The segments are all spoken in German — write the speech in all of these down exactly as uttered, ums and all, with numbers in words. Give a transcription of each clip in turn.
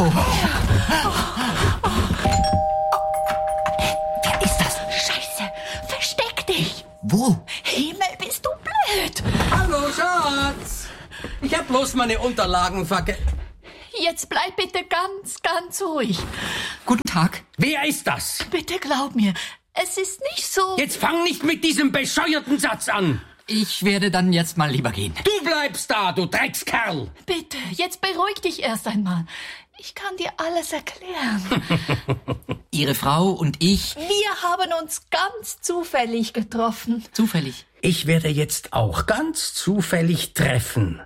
Oh. Wer ist das? Scheiße, versteck dich. Wo? Himmel, bist du blöd. Hallo, Schatz. Ich hab bloß meine Unterlagen verge... Jetzt bleib bitte ganz, ganz ruhig. Guten Tag. Wer ist das? Bitte glaub mir, es ist nicht so... Jetzt fang nicht mit diesem bescheuerten Satz an. Ich werde dann jetzt mal lieber gehen. Du bleibst da, du Dreckskerl. Bitte, jetzt beruhig dich erst einmal. Ich kann dir alles erklären. Ihre Frau und ich... Wir haben uns ganz zufällig getroffen. Zufällig. Ich werde jetzt auch ganz zufällig treffen.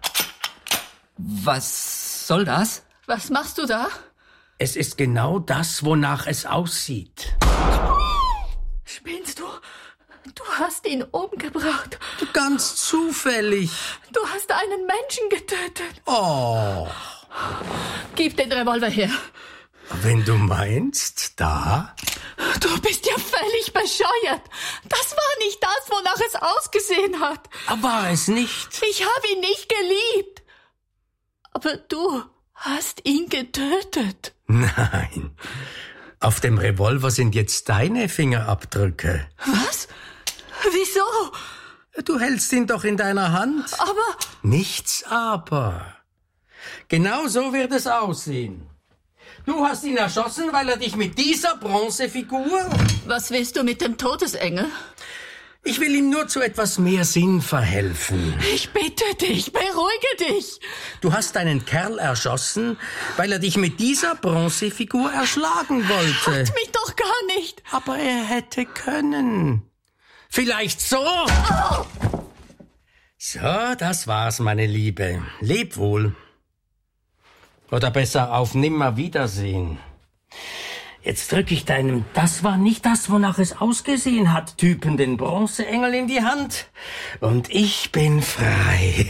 Was soll das? Was machst du da? Es ist genau das, wonach es aussieht. Spinnst du? Du hast ihn umgebracht. Ganz zufällig. Du hast einen Menschen getötet. Oh. Gib den Revolver her. Wenn du meinst, da? Du bist ja völlig bescheuert. Das war nicht das, wonach es ausgesehen hat. War es nicht? Ich habe ihn nicht geliebt. Aber du hast ihn getötet. Nein. Auf dem Revolver sind jetzt deine Fingerabdrücke. Was? Wieso? Du hältst ihn doch in deiner Hand. Aber... Nichts aber. Genau so wird es aussehen. Du hast ihn erschossen, weil er dich mit dieser Bronzefigur... Was willst du mit dem Todesengel? Ich will ihm nur zu etwas mehr Sinn verhelfen. Ich bitte dich, beruhige dich. Du hast einen Kerl erschossen, weil er dich mit dieser Bronzefigur erschlagen wollte. Hat mich doch gar nicht. Aber er hätte können. Vielleicht so. Oh. So, das war's, meine Liebe. Leb wohl. Oder besser auf Nimmerwiedersehen. Jetzt drücke ich deinem "Das war nicht das, wonach es ausgesehen hat" Typen den Bronzeengel in die Hand. Und ich bin frei.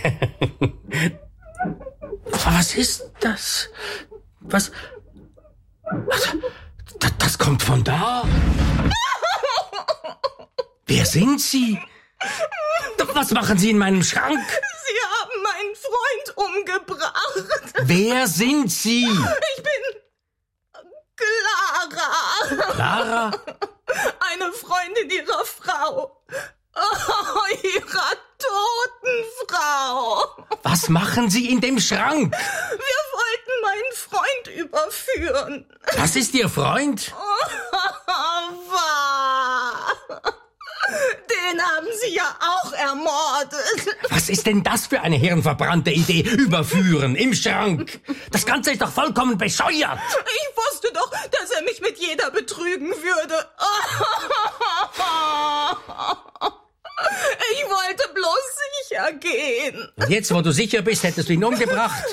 Was ist das? Was? Das, das kommt von da. Wer sind Sie? Was machen Sie in meinem Schrank? Sie haben meinen Freund umgebracht. Wer sind Sie? Ich bin Clara. Clara? Eine Freundin Ihrer Frau. Oh, Ihrer toten Frau. Was machen Sie in dem Schrank? Wir wollten meinen Freund überführen. Das ist Ihr Freund? Wahr. Den haben Sie ja auch ermordet. Was ist denn das für eine hirnverbrannte Idee? Überführen im Schrank. Das Ganze ist doch vollkommen bescheuert. Ich wusste doch, dass er mich mit jeder betrügen würde. Ich wollte bloß sicher gehen. Und jetzt, wo du sicher bist, hättest du ihn umgebracht.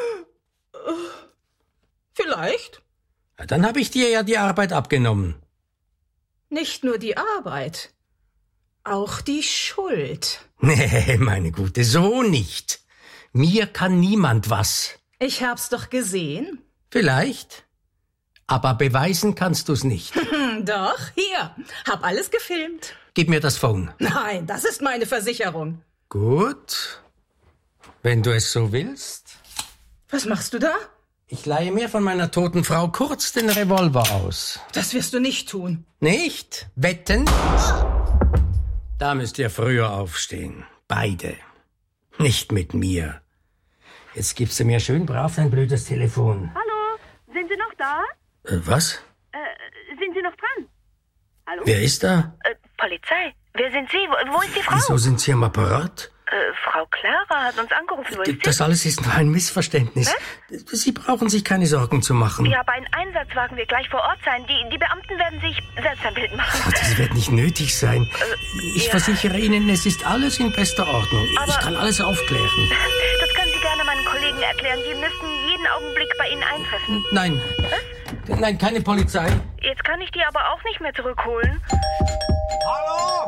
Vielleicht. Ja, dann habe ich dir ja die Arbeit abgenommen. Nicht nur die Arbeit, auch die Schuld. Nee, meine Gute, so nicht. Mir kann niemand was. Ich hab's doch gesehen. Vielleicht. Aber beweisen kannst du's nicht. Doch, hier, hab alles gefilmt. Gib mir das Phone. Nein, das ist meine Versicherung. Gut. Wenn du es so willst. Was machst du da? Ich leihe mir von meiner toten Frau kurz den Revolver aus. Das wirst du nicht tun. Nicht? Wetten? Da müsst ihr früher aufstehen. Beide. Nicht mit mir. Jetzt gibst du mir schön brav dein blödes Telefon. Hallo, sind Sie noch da? Äh, was? Äh, sind Sie noch dran? Hallo? Wer ist da? Äh, Polizei. Wer sind Sie? Wo, wo ist die Frau? Wieso sind Sie am Apparat? Äh, Frau Clara hat uns angerufen. Wo ist sie? Das alles ist nur ein Missverständnis. Was? Sie brauchen sich keine Sorgen zu machen. Ja, bei einem Einsatzwagen wir gleich vor Ort sein. Die, die Beamten werden sich selbst ein Bild machen. Ach, das wird nicht nötig sein. Ich ja. versichere Ihnen, es ist alles in bester Ordnung. Aber ich kann alles aufklären. Das können Sie gerne meinen Kollegen erklären. Die müssten jeden Augenblick bei Ihnen eintreffen. Nein. Was? Nein, keine Polizei. Jetzt kann ich die aber auch nicht mehr zurückholen. Hallo?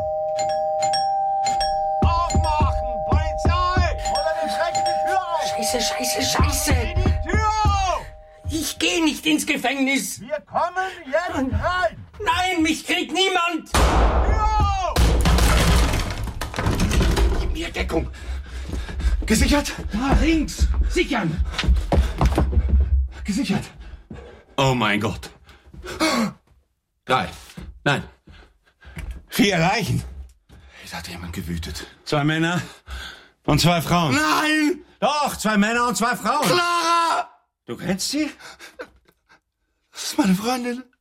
Aufmachen! Polizei! Oder wir schrecken die Tür auf! Scheiße, scheiße, scheiße! Die Tür auf! Ich gehe nicht ins Gefängnis! Wir kommen jetzt rein! Nein, mich kriegt niemand! Tür auf! Gib mir Deckung! Gesichert? Da, links! Sichern! Gesichert! Oh mein Gott. Drei. Nein. Vier Leichen. Es hat jemand gewütet. Zwei Männer und zwei Frauen. Nein! Doch, zwei Männer und zwei Frauen. Clara! Du kennst sie? Das ist meine Freundin.